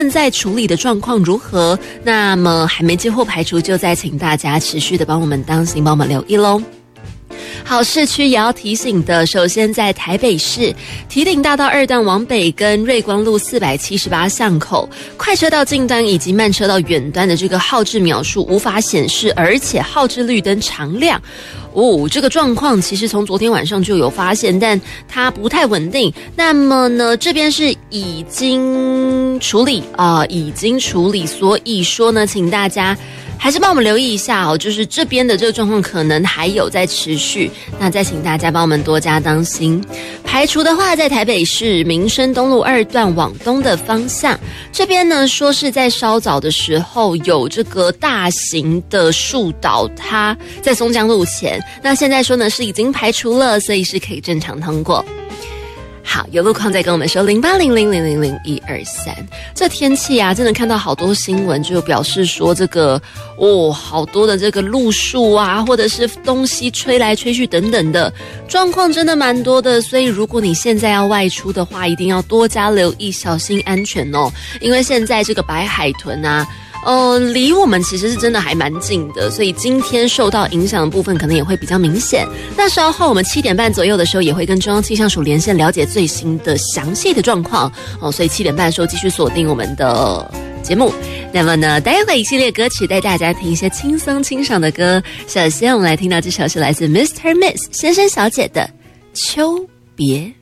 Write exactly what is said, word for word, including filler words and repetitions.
现在处理的状况如何？那么还没接获排除，就再请大家持续的帮我们当心，帮我们留意咯。好，市区也要提醒的，首先在台北市堤顶大道二段往北跟瑞光路四百七十八巷口，快车道近端以及慢车道远端的这个号志秒数无法显示，而且号志绿灯常亮。哦，这个状况其实从昨天晚上就有发现，但它不太稳定。那么呢，这边是已经处理啊、呃，已经处理，所以说呢，请大家还是帮我们留意一下哦，就是这边的这个状况可能还有在持续，那再请大家帮我们多加当心。排除的话，在台北市民生东路二段往东的方向，这边呢说是在稍早的时候有这个大型的树倒塌在松江路前，那现在说呢是已经排除了，所以是可以正常通过。好，有路况再跟我们说零八零零零零零一二三。这天气啊，真的看到好多新闻，就表示说这个哦，好多的这个路树啊，或者是东西吹来吹去等等的状况，真的蛮多的。所以如果你现在要外出的话，一定要多加留意，小心安全哦。因为现在这个白海豚啊。呃，离我们其实是真的还蛮近的，所以今天受到影响的部分可能也会比较明显。那稍后我们七点半左右的时候也会跟中央气象署连线，了解最新的详细的状况哦。所以七点半的时候继续锁定我们的节目。那么呢，待会一系列歌曲带大家听一些轻松清爽的歌。首先我们来听到这首是来自 Mister Miss 先生小姐的《秋别》。